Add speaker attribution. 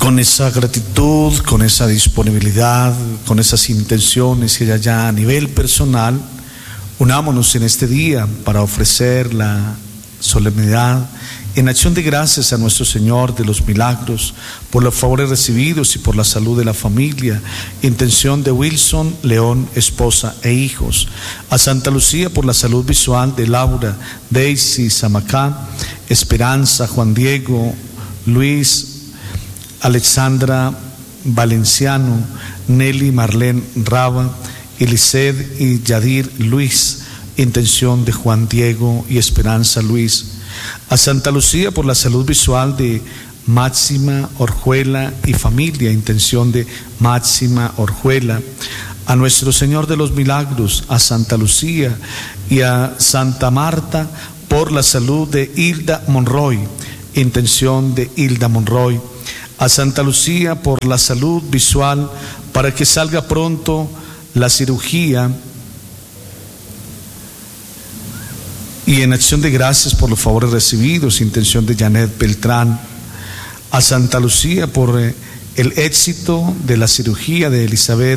Speaker 1: con esa gratitud, con esa disponibilidad, con esas intenciones y ya a nivel personal, unámonos en este día para ofrecer la solemnidad en acción de gracias a nuestro Señor de los milagros por los favores recibidos y por la salud de la familia, intención de Wilson, León, esposa e hijos, a Santa Lucía por la salud visual de Laura, Daisy, Samacá, Esperanza, Juan Diego, Luis, Alexandra Valenciano, Nelly Marlene Raba, Elised y Yadir Luis, intención de Juan Diego y Esperanza Luis, a Santa Lucía por la salud visual de Máxima Orjuela y familia, intención de Máxima Orjuela, a nuestro Señor de los Milagros, a Santa Lucía y a Santa Marta por la salud de Hilda Monroy, intención de Hilda Monroy, a Santa Lucía por la salud visual para que salga pronto la cirugía, y en acción de gracias por los favores recibidos, intención de Janet Beltrán, a Santa Lucía por el éxito de la cirugía de Elizabeth